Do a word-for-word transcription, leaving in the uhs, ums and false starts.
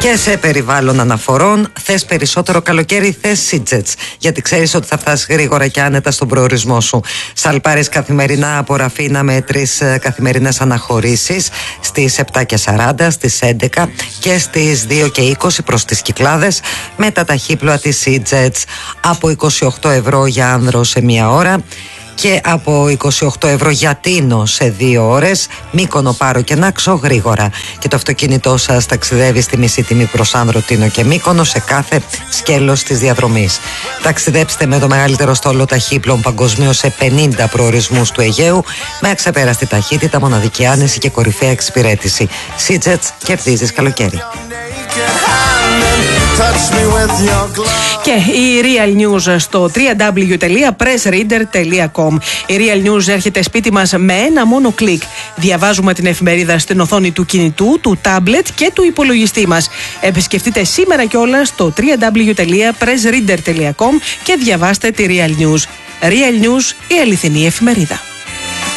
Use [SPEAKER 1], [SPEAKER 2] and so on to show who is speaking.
[SPEAKER 1] Και σε περιβάλλον αναφορών, θες περισσότερο καλοκαίρι, θες Σίτζετς. Γιατί ξέρεις ότι θα φτάσεις γρήγορα και άνετα στον προορισμό σου. Σαλπάρεις καθημερινά από Ραφίνα με τρεις καθημερινές αναχωρήσεις στις επτά και σαράντα, στις έντεκα και στις δύο και είκοσι προς τις Κυκλάδες με τα ταχύπλοα της Σίτζετς από είκοσι οκτώ ευρώ για άνδρο σε μία ώρα και από είκοσι οκτώ ευρώ για Τίνο σε δύο ώρες, Μύκονο, Πάρο και Νάξο γρήγορα. Και το αυτοκίνητό σας ταξιδεύει στη μισή τιμή προς Άνδρο, Τίνο και Μύκονο σε κάθε σκέλος της διαδρομής. Ταξιδέψτε με το μεγαλύτερο στόλο ταχύπλων παγκοσμίως σε πενήντα προορισμούς του Αιγαίου με αξεπέραστη ταχύτητα, μοναδική άνεση και κορυφαία εξυπηρέτηση. Σίτζετς, κερδίζεις καλοκαίρι.
[SPEAKER 2] Και η Real News στο double-u double-u double-u τελεία press reader τελεία com. Η Real News έρχεται σπίτι μας με ένα μόνο κλικ. Διαβάζουμε την εφημερίδα στην οθόνη του κινητού, του τάμπλετ και του υπολογιστή μας. Επισκεφτείτε σήμερα κιόλας στο double-u double-u double-u τελεία press reader τελεία com και διαβάστε τη Real News. Real News, η αληθινή εφημερίδα.